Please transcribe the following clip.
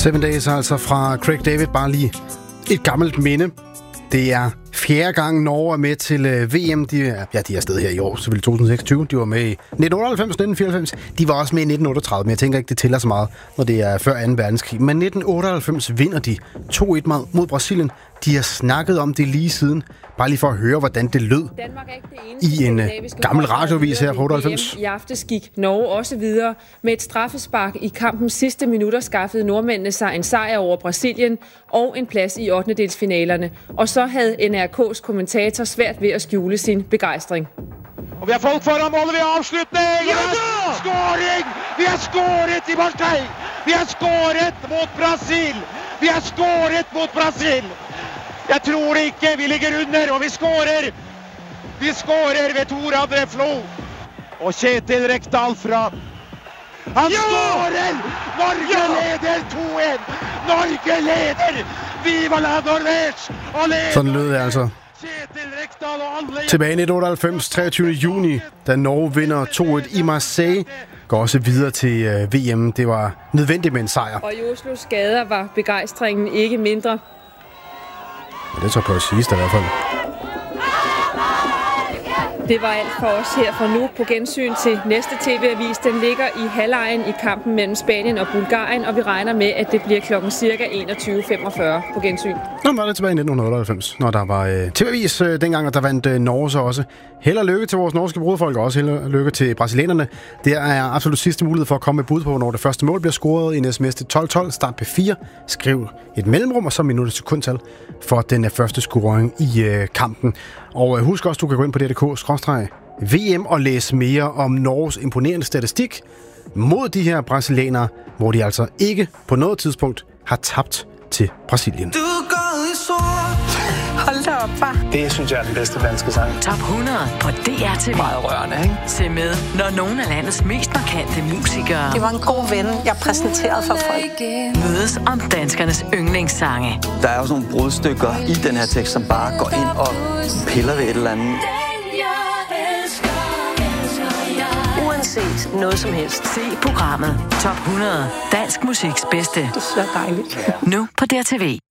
7 Days altså fra Craig David, bare lige et gammelt minde. Det er 4. gang Norge er med til VM. De er afsted her i år, selvfølgelig 2026. De var med i 1998, 1994. De var også med i 1938, men jeg tænker ikke, det tæller så meget, når det er før 2. verdenskrig. Men 1998 vinder de 2-1 mod Brasilien. De har snakket om det lige siden. Bare lige for at høre, hvordan det lød i en gammel radiovis her på 98. I aftes gik Norge også videre. Med et straffespark i kampens sidste minutter skaffede nordmændene sig en sejr over Brasilien og en plads i 8-delsfinalerne. Og så havde NRK's kommentator svært ved at skjule sin begejstring. Og vi har folk foran målet, vi har afslutning! Ja da! Skåring! Vi har skåret i Marseille! Vi har skåret mot Brasil! Vi har skåret mot Brasil! Jeg tror ikke vi ligger under, og vi skårer! Vi skårer ved Tor André Flo! Og Kjetil Rekdal fra... Han skårer! Norge leder 2-1! Norge leder! Viva la Norvège! Sådan lød det altså. Tilbage i 1998, 23. juni, da Norge vinder 2-1 i Marseille, går også videre til VM. Det var nødvendigt med en sejr. Og i Oslos gader var begejstringen ikke mindre. Og det tror jeg på at sige i hvert fald. Det var alt for os her for nu. På gensyn til næste TV-avis. Den ligger i halvlejen i kampen mellem Spanien og Bulgarien, og vi regner med, at det bliver klokken cirka 21.45 på gensyn. Nå, var det tilbage i 1998, når der var TV-avis dengang, og der vandt Norge så også. Held og lykke til vores norske broderfolk, og også held og lykke til brasilianerne. Det er absolut sidste mulighed for at komme med bud på, når det første mål bliver scoret i en sms til 1212. Start P4. Skriv et mellemrum, og så minut til sekundtal for den første scoring i kampen. Og husk også, du kan gå ind på DRK/VM og læse mere om Norges imponerende statistik mod de her brasilianere, hvor de altså ikke på noget tidspunkt har tabt til Brasilien. Hold da op, far. Det synes jeg er den bedste danske sang. Top 100 på DR TV. Meget rørende, ikke? Se med, når nogle af landets mest markante musikere... Det var en god ven, jeg præsenterede for folk. ...mødes om danskernes yndlingssange. Der er også nogle brudstykker i den her tekst, som bare går ind og piller ved et eller andet. Uanset noget som helst. Se programmet Top 100. Dansk musiks bedste. Det er så dejligt. Nu på DRTV.